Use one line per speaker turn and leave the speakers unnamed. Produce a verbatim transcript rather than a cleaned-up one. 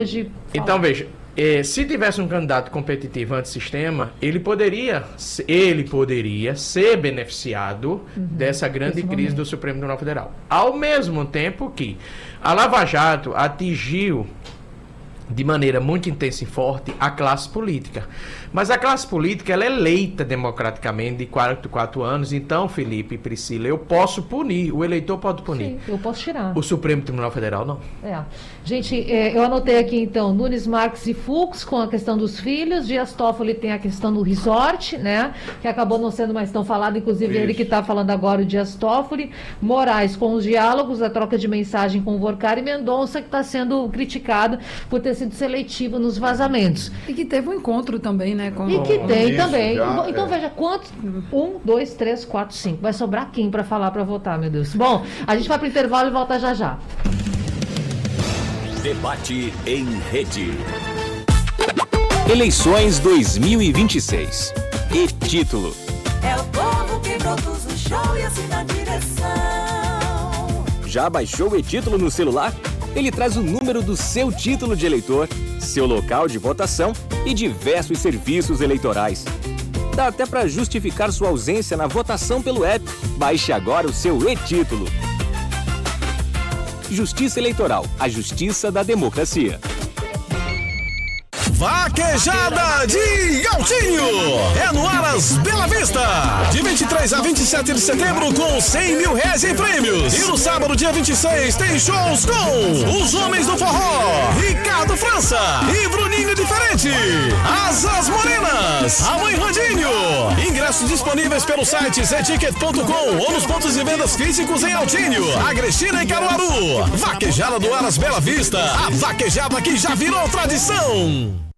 de...
Então, veja, eh, se tivesse um candidato competitivo antissistema, ele poderia, ele poderia ser beneficiado uhum, dessa grande crise momento. do Supremo Tribunal Federal. Ao mesmo tempo que a Lava Jato atingiu de maneira muito intensa e forte a classe política. Mas a classe política, ela é eleita democraticamente de quatro, quatro anos. Então, Felipe e Priscila, eu posso punir, o eleitor pode punir.
Sim, eu posso tirar.
O Supremo Tribunal Federal, não.
É. Gente, é, eu anotei aqui, então, Nunes, Marques e Fux com a questão dos filhos. Dias Toffoli tem a questão do resort, né? Que acabou não sendo mais tão falado, inclusive Isso. ele que está falando agora, o Dias Toffoli. Moraes com os diálogos, a troca de mensagem com o Vorcar e Mendonça, que está sendo criticado por ter sido seletivo nos vazamentos.
E que teve um encontro também, né? Com...
E que tem
Isso,
também.
já,
então
é.
veja, quantos? Um, dois, três, quatro, cinco. Vai sobrar quem para falar, para votar, meu Deus. Bom, a gente vai para o intervalo e volta já já.
Debate em rede. Eleições dois mil e vinte e seis. E título.
É o povo que produz o show e assina a direção.
Já baixou o e-título no celular? Ele traz o número do seu título de eleitor, seu local de votação e diversos serviços eleitorais. Dá até para justificar sua ausência na votação pelo app. Baixe agora o seu e-título. Justiça Eleitoral, a justiça da democracia.
Vaquejada de Altinho é no Aras Bela Vista, de vinte e três a vinte e sete de setembro, com cem mil reais em prêmios. E no sábado, dia vinte e seis, tem shows com os Homens do Forró, Ricardo França e Bruninho Diferente, Asas Morenas, a Mãe Randinho. Ingressos disponíveis pelo site zeticket ponto com ou nos pontos de vendas físicos em Altinho, Agrestina e Caruaru. Vaquejada do Aras Bela Vista, a vaquejada que já virou tradição.